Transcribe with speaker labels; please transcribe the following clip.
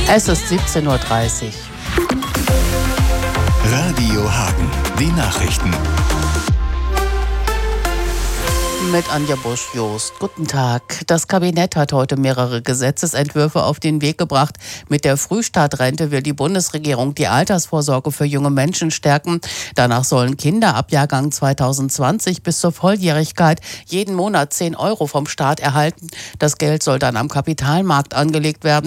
Speaker 1: Es ist 17:30 Uhr.
Speaker 2: Radio Hagen, die Nachrichten.
Speaker 1: Mit Anja Busch-Jost. Guten Tag. Das Kabinett hat heute mehrere Gesetzesentwürfe auf den Weg gebracht. Mit der Frühstartrente will die Bundesregierung die Altersvorsorge für junge Menschen stärken. Danach sollen Kinder ab Jahrgang 2020 bis zur Volljährigkeit jeden Monat 10 € vom Staat erhalten. Das Geld soll dann am Kapitalmarkt angelegt werden.